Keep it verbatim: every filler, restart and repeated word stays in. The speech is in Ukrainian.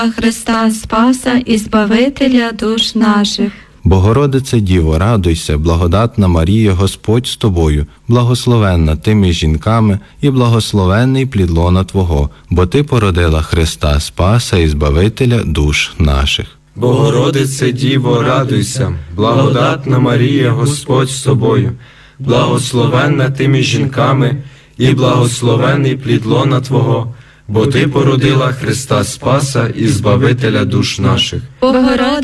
Христа Спаса і Збавителя душ наших. Богородице Діво, радуйся, благодатна Марія, Господь з тобою, благословенна ти між жінками і благословенний плід лона Твого, бо Ти породила Христа Спаса і Збавителя душ наших. Богородице Діво, радуйся, благодатна Марія, Господь з тобою, благословенна ти між жінками і благословенний плід лона Твого, бо Ти породила Христа Спаса і Збавителя душ наших. Богородице